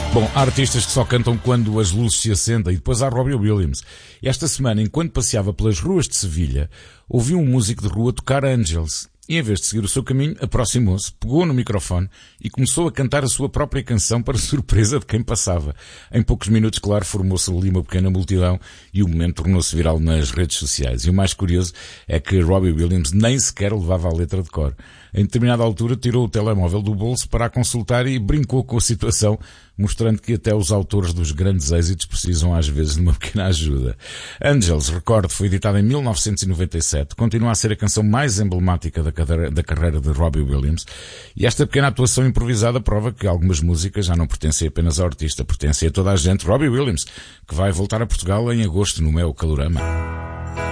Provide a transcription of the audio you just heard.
Bom, há artistas que só cantam quando as luzes se acendem, e depois há Robbie Williams. Esta semana, enquanto passeava pelas ruas de Sevilha, ouvi um músico de rua tocar Angels. E em vez de seguir o seu caminho, aproximou-se, pegou no microfone e começou a cantar a sua própria canção para surpresa de quem passava. Em poucos minutos, claro, formou-se ali uma pequena multidão e o momento tornou-se viral nas redes sociais. E o mais curioso é que Robbie Williams nem sequer levava a letra de cor. Em determinada altura tirou o telemóvel do bolso para a consultar e brincou com a situação, mostrando que até os autores dos grandes êxitos precisam às vezes de uma pequena ajuda. Angels, recordo, foi editada em 1997, continua a ser a canção mais emblemática da carreira de Robbie Williams, e esta pequena atuação improvisada prova que algumas músicas já não pertencem apenas ao artista, pertencem a toda a gente. Robbie Williams, que vai voltar a Portugal em agosto no Meu Calorama.